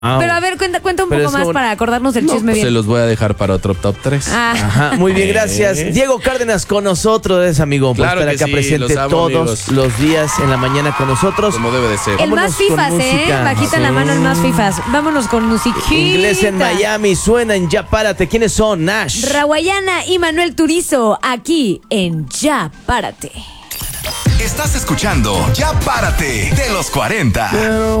Pero a ver, cuenta un Pero poco es más como- para acordarnos del No, chisme pues bien. se los voy a dejar para otro top 3. Ajá, muy bien, gracias. Diego Cárdenas con nosotros, amigo, por Claro estar que acá sí, presente los amo, todos amigos. los días en la mañana con nosotros. Como debe de ser. El Vámonos más con fifas, música. Bajita en la Sí. mano, el más fifas. Vámonos con musiquita. Inglés en Miami, suena en Ya Párate. ¿Quiénes son? Nash. Rawayana y Manuel Turizo, aquí en Ya Párate. Estás escuchando Ya Párate de los 40. Quiero